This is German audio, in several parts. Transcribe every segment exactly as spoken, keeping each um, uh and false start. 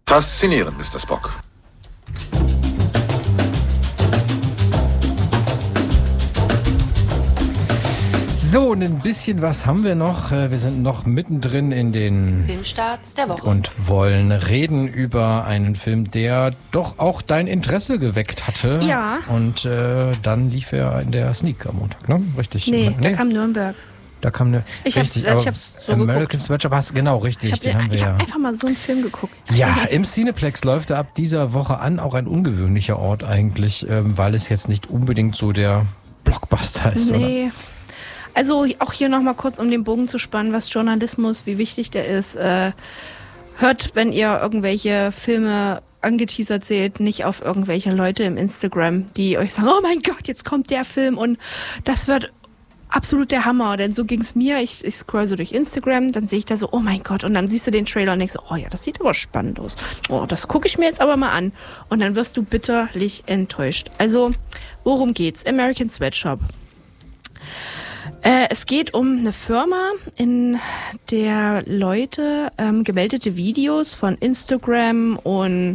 Faszinierend, Mister Spock. So, ein bisschen was haben wir noch. Wir sind noch mittendrin in den Filmstarts der Woche und wollen reden über einen Film, der doch auch dein Interesse geweckt hatte. Ja. Und äh, dann lief er in der Sneak am Montag, ne? Richtig? Nee, nee? da kam Nürnberg. Da kam eine. Ich hab's, richtig, also ich hab's so American geguckt. Sweatshop, hast genau richtig. Ich den habe haben wir ich ja. hab einfach mal so einen Film geguckt. Ja, im Cineplex läuft er ab dieser Woche an, auch ein ungewöhnlicher Ort eigentlich, ähm, weil es jetzt nicht unbedingt so der Blockbuster ist, Nee. oder? Also auch hier nochmal kurz, um den Bogen zu spannen, was Journalismus, wie wichtig der ist. Äh, hört, wenn ihr irgendwelche Filme angeteasert seht, nicht auf irgendwelche Leute im Instagram, die euch sagen, oh mein Gott, jetzt kommt der Film und das wird absolut der Hammer. Denn so ging's mir. Ich, ich scroll so durch Instagram, dann sehe ich da so, oh mein Gott. Und dann siehst du den Trailer und denkst so, oh ja, das sieht aber spannend aus. Oh, das gucke ich mir jetzt aber mal an. Und dann wirst du bitterlich enttäuscht. Also, worum geht's? American Sweatshop. Äh, es geht um eine Firma, in der Leute ähm, gemeldete Videos von Instagram und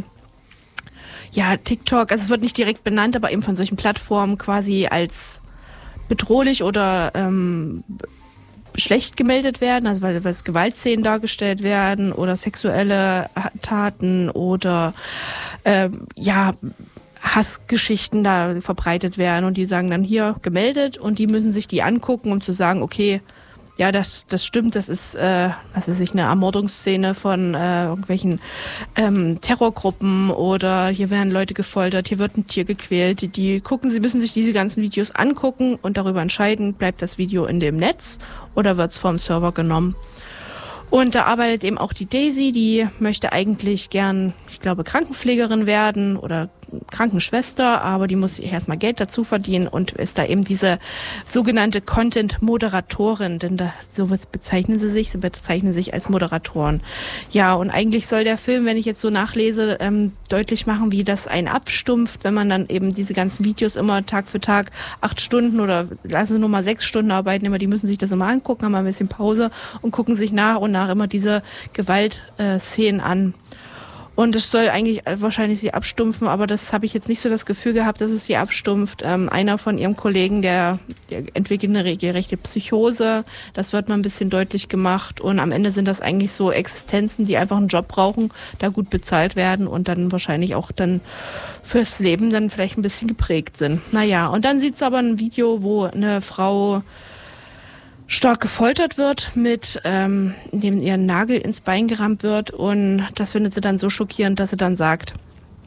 ja, TikTok, also es wird nicht direkt benannt, aber eben von solchen Plattformen quasi als bedrohlich oder ähm, schlecht gemeldet werden, also weil, weil es Gewaltszenen dargestellt werden oder sexuelle Taten oder ähm, ja, Hassgeschichten da verbreitet werden und die sagen dann hier gemeldet und die müssen sich die angucken, um zu sagen, okay, ja, das das stimmt, das ist, äh, was weiß ich, eine Ermordungsszene von äh, irgendwelchen ähm, Terrorgruppen oder hier werden Leute gefoltert, hier wird ein Tier gequält. Die, die gucken, sie müssen sich diese ganzen Videos angucken und darüber entscheiden, bleibt das Video in dem Netz oder wird's vom Server genommen. Und da arbeitet eben auch die Daisy, die möchte eigentlich gern, ich glaube, Krankenpflegerin werden oder Krankenschwester, aber die muss sich erstmal Geld dazu verdienen und ist da eben diese sogenannte Content-Moderatorin, denn da, so bezeichnen sie sich, sie bezeichnen sich als Moderatoren. Ja, und eigentlich soll der Film, wenn ich jetzt so nachlese, ähm, deutlich machen, wie das einen abstumpft, wenn man dann eben diese ganzen Videos immer Tag für Tag acht Stunden oder lassen sie nur mal sechs Stunden arbeiten, immer die müssen sich das immer angucken, haben mal ein bisschen Pause und gucken sich nach und nach immer diese Gewaltszenen an. Und es soll eigentlich wahrscheinlich sie abstumpfen, aber das habe ich jetzt nicht so das Gefühl gehabt, dass es sie abstumpft. Ähm, einer von ihrem Kollegen, der, der entwickelt eine regelrechte Psychose, das wird mal ein bisschen deutlich gemacht und am Ende sind das eigentlich so Existenzen, die einfach einen Job brauchen, da gut bezahlt werden und dann wahrscheinlich auch dann fürs Leben dann vielleicht ein bisschen geprägt sind. Naja, und dann sieht's aber ein Video, wo eine Frau stark gefoltert wird, mit ähm, indem ihr Nagel ins Bein gerammt wird und das findet sie dann so schockierend, dass sie dann sagt,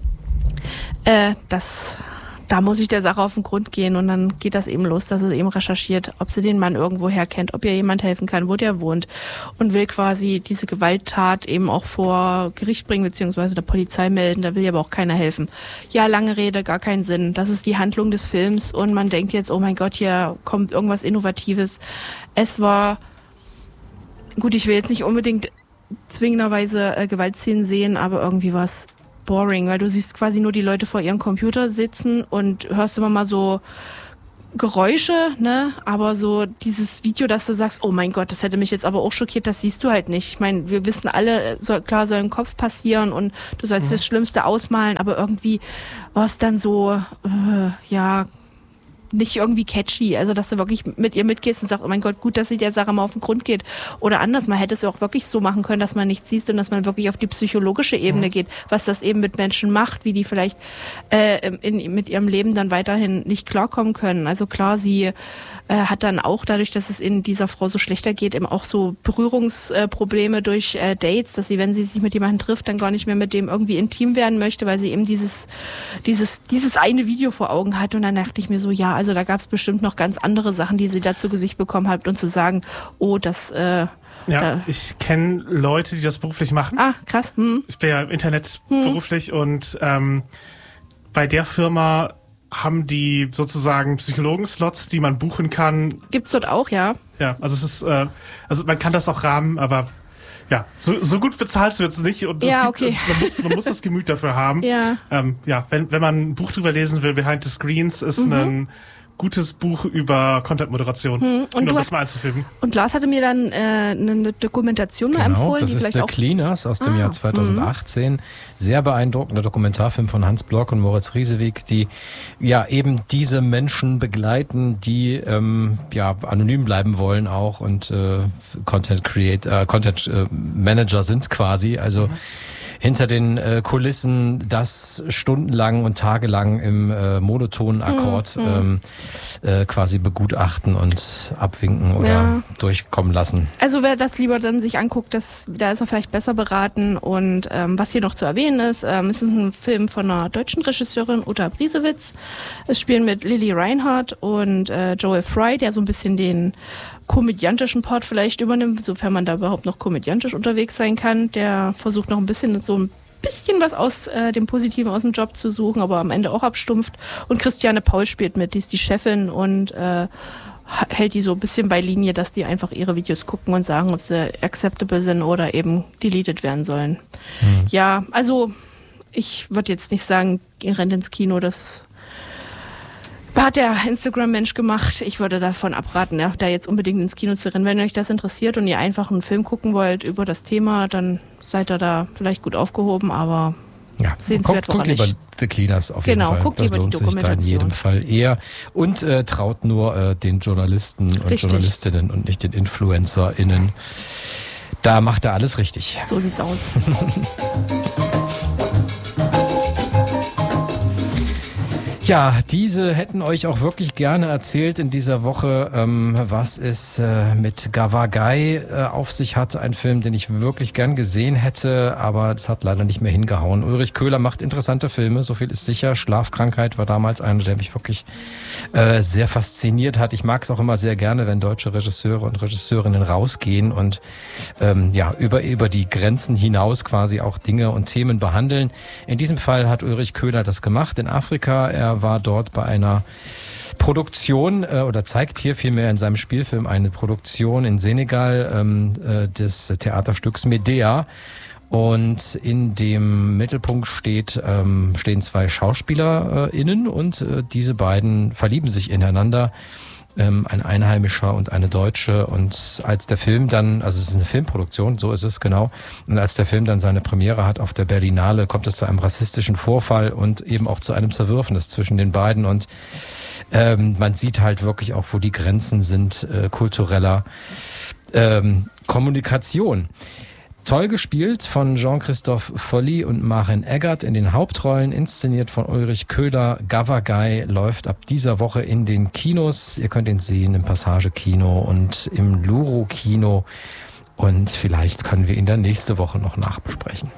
äh, dass da muss ich der Sache auf den Grund gehen und dann geht das eben los, dass sie eben recherchiert, ob sie den Mann irgendwo herkennt, ob ihr jemand helfen kann, wo der wohnt und will quasi diese Gewalttat eben auch vor Gericht bringen beziehungsweise der Polizei melden, da will ihr aber auch keiner helfen. Ja, lange Rede, gar keinen Sinn. Das ist die Handlung des Films und man denkt jetzt, oh mein Gott, hier kommt irgendwas Innovatives. Es war, gut, ich will jetzt nicht unbedingt zwingenderweise äh, Gewaltszenen sehen, aber irgendwie war es boring, weil du siehst quasi nur die Leute vor ihrem Computer sitzen und hörst immer mal so Geräusche, ne? Aber so dieses Video, dass du sagst, oh mein Gott, das hätte mich jetzt aber auch schockiert, das siehst du halt nicht. Ich meine, wir wissen alle, soll, klar soll im Kopf passieren und du sollst mhm. das Schlimmste ausmalen, aber irgendwie war es dann so, äh, ja, nicht irgendwie catchy, also dass du wirklich mit ihr mitgehst und sagst, oh mein Gott, gut, dass sie der Sache mal auf den Grund geht. Oder anders, man hätte es ja auch wirklich so machen können, dass man nichts siehst und dass man wirklich auf die psychologische Ebene mhm. geht, was das eben mit Menschen macht, wie die vielleicht äh, in, mit ihrem Leben dann weiterhin nicht klarkommen können. Also klar, sie äh, hat dann auch dadurch, dass es in dieser Frau so schlechter geht, eben auch so Berührungsprobleme äh, durch äh, Dates, dass sie, wenn sie sich mit jemandem trifft, dann gar nicht mehr mit dem irgendwie intim werden möchte, weil sie eben dieses, dieses, dieses eine Video vor Augen hat und dann dachte ich mir so, ja, also da gab es bestimmt noch ganz andere Sachen, die sie da zu Gesicht bekommen hat und zu sagen, oh, das... Äh, ja, äh, ich kenne Leute, die das beruflich machen. Ah, krass. Hm. Ich bin ja im Internet hm. beruflich und ähm, bei der Firma haben die sozusagen Psychologen-Slots, die man buchen kann. Gibt's dort auch, ja? Ja, also es ist, äh, also man kann das auch rahmen, aber ja, so, so gut bezahlst du jetzt nicht und das ja, gibt, okay. man, muss, man muss das Gemüt dafür haben. Ja, ähm, ja wenn, wenn man ein Buch drüber lesen will, Behind the Screens ist mhm. ein gutes Buch über Content-Moderation, hm. und nur um hast, das mal einzufügen. Und Lars hatte mir dann äh, eine Dokumentation genau, mal empfohlen. Das die ist vielleicht The auch Cleaners aus dem ah, Jahr zweitausendachtzehn. Mh. Sehr beeindruckender Dokumentarfilm von Hans Block und Moritz Riesewig, die ja eben diese Menschen begleiten, die ähm, ja anonym bleiben wollen auch und äh, Content Creator, äh, Content äh, Manager sind quasi. Also mhm. hinter den äh, Kulissen das stundenlang und tagelang im äh, monotonen Akkord mhm. ähm, äh, quasi begutachten und abwinken oder ja. durchkommen lassen. Also wer das lieber dann sich anguckt, das, da ist er vielleicht besser beraten. Und ähm, was hier noch zu erwähnen ist, ähm, es ist ein Film von einer deutschen Regisseurin, Uta Briesewitz. Es spielen mit Lily Reinhardt und äh, Joel Fry, der so ein bisschen den komödiantischen Part vielleicht übernimmt, sofern man da überhaupt noch komödiantisch unterwegs sein kann. Der versucht noch ein bisschen so ein bisschen was aus äh, dem Positiven aus dem Job zu suchen, aber am Ende auch abstumpft. Und Christiane Paul spielt mit, die ist die Chefin und äh, hält die so ein bisschen bei Linie, dass die einfach ihre Videos gucken und sagen, ob sie acceptable sind oder eben deleted werden sollen. Mhm. Ja, also ich würde jetzt nicht sagen, rennt ins Kino, das hat der Instagram-Mensch gemacht. Ich würde davon abraten, ja, da jetzt unbedingt ins Kino zu rennen. Wenn euch das interessiert und ihr einfach einen Film gucken wollt über das Thema, dann seid ihr da vielleicht gut aufgehoben, aber ja, sehenswert guckt, guckt lieber nicht. The Cleaners auf genau, jeden Fall. Guckt das lieber lohnt die sich da in jedem Fall eher. Und äh, traut nur äh, den Journalisten und richtig. Journalistinnen und nicht den InfluencerInnen. Da macht er alles richtig. So sieht's aus. Ja, diese hätten euch auch wirklich gerne erzählt in dieser Woche, ähm, was es äh, mit Gavagai äh, auf sich hat. Ein Film, den ich wirklich gern gesehen hätte, aber das hat leider nicht mehr hingehauen. Ulrich Köhler macht interessante Filme, so viel ist sicher. Schlafkrankheit war damals einer, der mich wirklich äh, sehr fasziniert hat. Ich mag es auch immer sehr gerne, wenn deutsche Regisseure und Regisseurinnen rausgehen und ähm, ja über über die Grenzen hinaus quasi auch Dinge und Themen behandeln. In diesem Fall hat Ulrich Köhler das gemacht in Afrika. Er war dort bei einer Produktion äh, oder zeigt hier vielmehr in seinem Spielfilm eine Produktion in Senegal ähm, äh, des Theaterstücks Medea. Und in dem Mittelpunkt steht, ähm, stehen zwei SchauspielerInnen und äh, diese beiden verlieben sich ineinander. Ein Einheimischer und eine Deutsche, und als der Film dann, also es ist eine Filmproduktion, so ist es genau, und als der Film dann seine Premiere hat auf der Berlinale, kommt es zu einem rassistischen Vorfall und eben auch zu einem Zerwürfnis zwischen den beiden, und ähm, man sieht halt wirklich auch, wo die Grenzen sind äh, kultureller ähm, Kommunikation. Toll gespielt von Jean-Christophe Folli und Maren Eggert in den Hauptrollen, inszeniert von Ulrich Köhler. Gavagai läuft ab dieser Woche in den Kinos. Ihr könnt ihn sehen im Passage-Kino und im Luro-Kino. Und vielleicht können wir ihn dann nächste Woche noch nachbesprechen.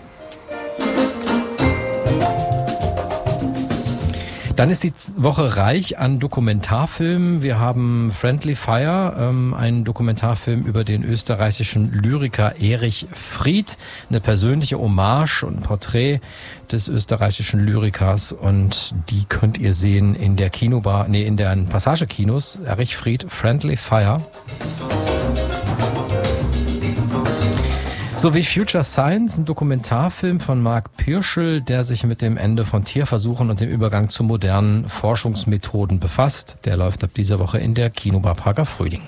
Dann ist die Woche reich an Dokumentarfilmen. Wir haben Friendly Fire, ähm, einen Dokumentarfilm über den österreichischen Lyriker Erich Fried. Eine persönliche Hommage und Porträt des österreichischen Lyrikers. Und die könnt ihr sehen in der Kinobar, nee, in den Passagekinos. Erich Fried, Friendly Fire. Sowie Future Science, ein Dokumentarfilm von Marc Pirschl, der sich mit dem Ende von Tierversuchen und dem Übergang zu modernen Forschungsmethoden befasst. Der läuft ab dieser Woche in der Kinobar Parker Frühling.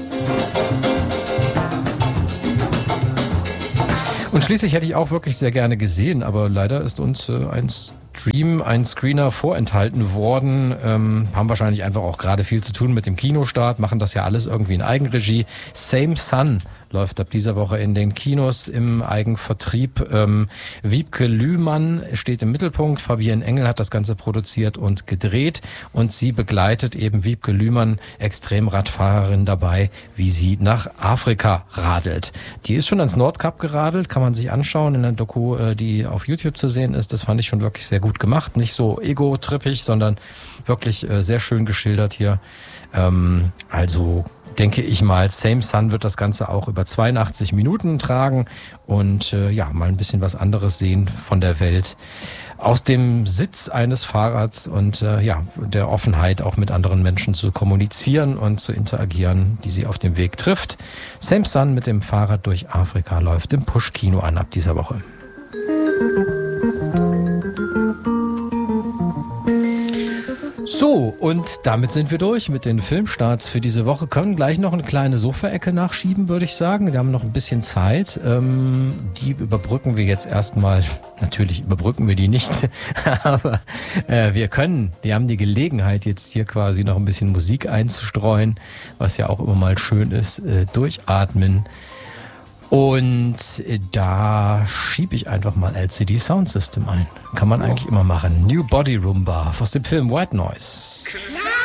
Und schließlich hätte ich auch wirklich sehr gerne gesehen, aber leider ist uns äh, ein Stream, ein Screener vorenthalten worden. Ähm, haben wahrscheinlich einfach auch gerade viel zu tun mit dem Kinostart, machen das ja alles irgendwie in Eigenregie. Same Sun läuft ab dieser Woche in den Kinos im Eigenvertrieb. Ähm, Wiebke Lühmann steht im Mittelpunkt. Fabienne Engel hat das Ganze produziert und gedreht. Und sie begleitet eben Wiebke Lühmann, Extremradfahrerin, dabei, wie sie nach Afrika radelt. Die ist schon ans Nordkap geradelt, kann man sich anschauen in der Doku, die auf YouTube zu sehen ist. Das fand ich schon wirklich sehr gut gemacht. Nicht so ego-trippig, sondern wirklich sehr schön geschildert hier. Ähm, also denke ich mal, Same Sun wird das Ganze auch über zweiundachtzig Minuten tragen und äh, ja, mal ein bisschen was anderes sehen von der Welt aus dem Sitz eines Fahrrads und äh, ja, der Offenheit auch mit anderen Menschen zu kommunizieren und zu interagieren, die sie auf dem Weg trifft. Same Sun mit dem Fahrrad durch Afrika läuft im Push-Kino an ab dieser Woche. So, und damit sind wir durch mit den Filmstarts für diese Woche. Können gleich noch eine kleine Sofaecke nachschieben, würde ich sagen. Wir haben noch ein bisschen Zeit. Ähm, die überbrücken wir jetzt erstmal. Natürlich überbrücken wir die nicht, aber äh, wir können, wir haben die Gelegenheit, jetzt hier quasi noch ein bisschen Musik einzustreuen, was ja auch immer mal schön ist. Äh, durchatmen. Und da schiebe ich einfach mal L C D Sound System ein. Kann man eigentlich immer machen. New Body Roomba aus dem Film White Noise.